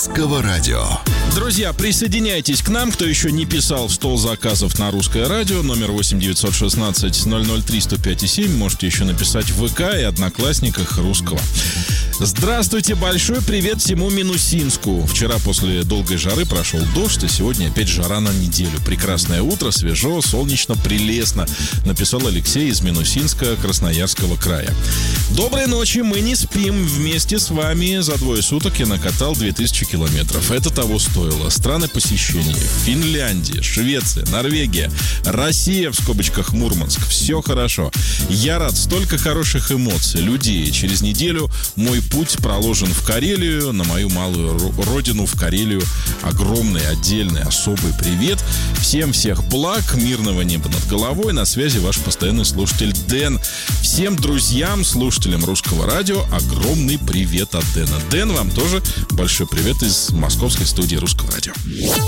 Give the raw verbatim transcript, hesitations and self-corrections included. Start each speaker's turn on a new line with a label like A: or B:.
A: Русского радио.
B: Друзья, присоединяйтесь к нам, кто еще не писал в стол заказов на Русское радио. Номер восемь девятьсот шестнадцать ноль ноль три сто пять и семь. Можете еще написать в ВК и Одноклассниках Русского. Здравствуйте, большой привет всему Минусинску. Вчера после долгой жары прошел дождь, и сегодня опять жара на неделю. Прекрасное утро, свежо, солнечно, прелестно, написал Алексей из Минусинска, Красноярского края. Доброй ночи, мы не спим. Вместе с вами за двое суток я накатал две тысячи километров. Это того стоило. Страны посещения: Финляндия, Швеция, Норвегия, Россия, в скобочках Мурманск. Все хорошо. Я рад, столько хороших эмоций, людей. Через неделю мой путь проложен в Карелию, на мою малую родину, в Карелию. Огромный, отдельный, особый привет. Всем всех благ, мирного неба над головой. На связи ваш постоянный слушатель Дэн. Всем друзьям, слушателям Русского радио огромный привет от Дэна. Дэн, вам тоже большой привет из московской студии Русского радио.